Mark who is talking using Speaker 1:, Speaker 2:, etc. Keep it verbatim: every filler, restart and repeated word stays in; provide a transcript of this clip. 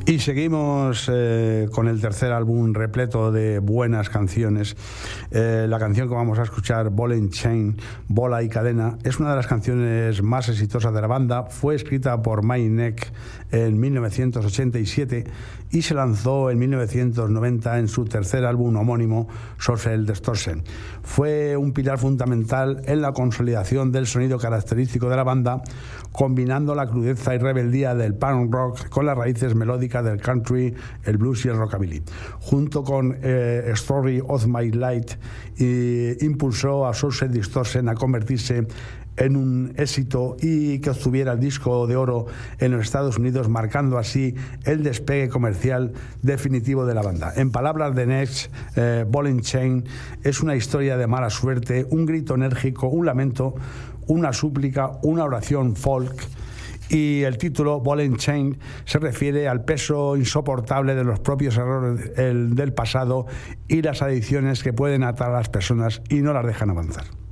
Speaker 1: Y seguimos eh, con el tercer álbum repleto de buenas canciones. Eh, la canción que vamos a escuchar, Ball and Chain, Bola y Cadena, es una de las canciones más exitosas de la banda. Fue escrita por Mike Neck en mil novecientos ochenta y siete y se lanzó en mil novecientos noventa en su tercer álbum homónimo, Social Distortion. Fue un pilar fundamental en la consolidación del sonido característico de la banda, combinando la crudeza y rebeldía del punk rock con las raíces melódicas del country, el blues y el rockabilly. Junto con eh, Story of My Life, eh, impulsó a Social Distortion a convertirse en un éxito y que obtuviera el disco de oro en los Estados Unidos, marcando así el despegue comercial definitivo de la banda. En palabras de Next, eh, Ball and Chain es una historia de mala suerte, un grito enérgico, un lamento, una súplica, una oración folk. Y el título, Ball and Chain, se refiere al peso insoportable de los propios errores el, del pasado y las adicciones que pueden atar a las personas y no las dejan avanzar.